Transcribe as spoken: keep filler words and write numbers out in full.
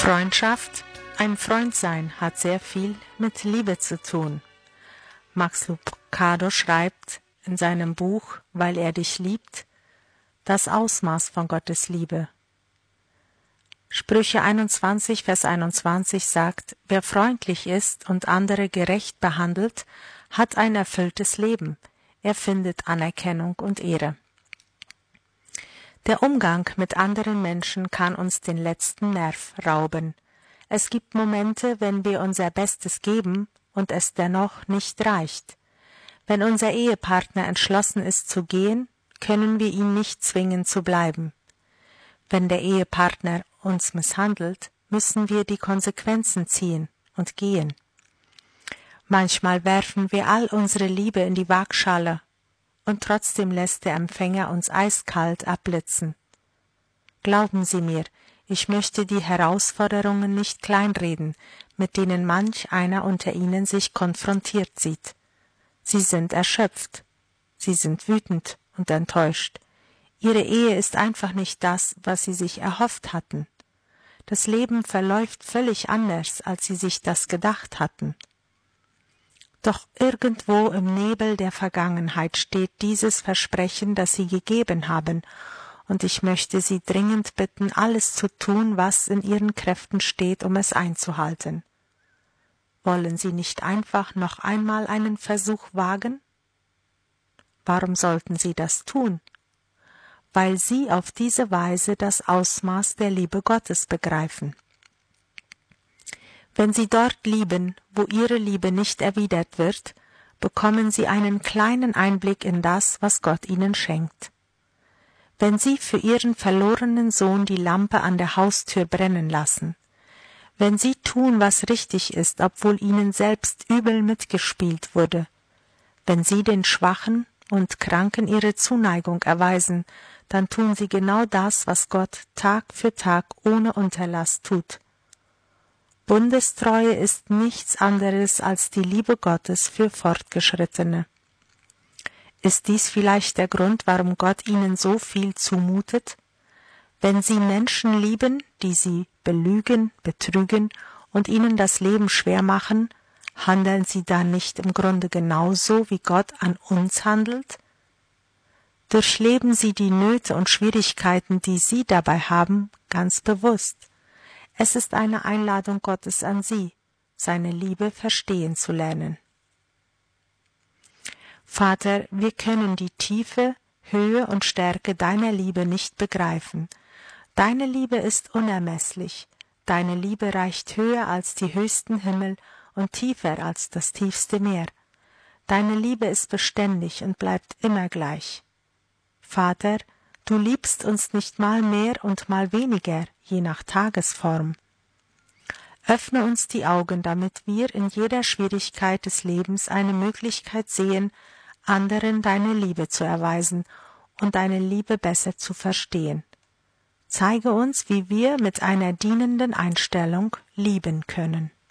Freundschaft, ein Freund sein, hat sehr viel mit Liebe zu tun. Max Lucado schreibt in seinem Buch »Weil er dich liebt« das Ausmaß von Gottes Liebe. Sprüche einundzwanzig, Vers einundzwanzig sagt, wer freundlich ist und andere gerecht behandelt, hat ein erfülltes Leben. Er findet Anerkennung und Ehre. Der Umgang mit anderen Menschen kann uns den letzten Nerv rauben. Es gibt Momente, wenn wir unser Bestes geben und es dennoch nicht reicht. Wenn unser Ehepartner entschlossen ist zu gehen, können wir ihn nicht zwingen zu bleiben. Wenn der Ehepartner uns misshandelt, müssen wir die Konsequenzen ziehen und gehen. Manchmal werfen wir all unsere Liebe in die Waagschale und trotzdem lässt der Empfänger uns eiskalt abblitzen. Glauben Sie mir, ich möchte die Herausforderungen nicht kleinreden, mit denen manch einer unter Ihnen sich konfrontiert sieht. Sie sind erschöpft, Sie sind wütend und enttäuscht. Ihre Ehe ist einfach nicht das, was Sie sich erhofft hatten. Das Leben verläuft völlig anders, als Sie sich das gedacht hatten. Doch irgendwo im Nebel der Vergangenheit steht dieses Versprechen, das Sie gegeben haben, und ich möchte Sie dringend bitten, alles zu tun, was in Ihren Kräften steht, um es einzuhalten. Wollen Sie nicht einfach noch einmal einen Versuch wagen? Warum sollten Sie das tun? Weil Sie auf diese Weise das Ausmaß der Liebe Gottes begreifen. Wenn Sie dort lieben, wo Ihre Liebe nicht erwidert wird, bekommen Sie einen kleinen Einblick in das, was Gott Ihnen schenkt. Wenn Sie für Ihren verlorenen Sohn die Lampe an der Haustür brennen lassen, wenn Sie tun, was richtig ist, obwohl Ihnen selbst übel mitgespielt wurde, wenn Sie den Schwachen und Kranken ihre Zuneigung erweisen, dann tun Sie genau das, was Gott Tag für Tag ohne Unterlass tut. Bundestreue ist nichts anderes als die Liebe Gottes für Fortgeschrittene. Ist dies vielleicht der Grund, warum Gott ihnen so viel zumutet? Wenn Sie Menschen lieben, die Sie belügen, betrügen und ihnen das Leben schwer machen, handeln Sie dann nicht im Grunde genauso, wie Gott an uns handelt? Durchleben Sie die Nöte und Schwierigkeiten, die Sie dabei haben, ganz bewusst. Es ist eine Einladung Gottes an Sie, seine Liebe verstehen zu lernen. Vater, wir können die Tiefe, Höhe und Stärke deiner Liebe nicht begreifen. Deine Liebe ist unermesslich. Deine Liebe reicht höher als die höchsten Himmel und tiefer als das tiefste Meer. Deine Liebe ist beständig und bleibt immer gleich. Vater, du liebst uns nicht mal mehr und mal weniger, je nach Tagesform. Öffne uns die Augen, damit wir in jeder Schwierigkeit des Lebens eine Möglichkeit sehen, anderen deine Liebe zu erweisen und deine Liebe besser zu verstehen. Zeige uns, wie wir mit einer dienenden Einstellung lieben können.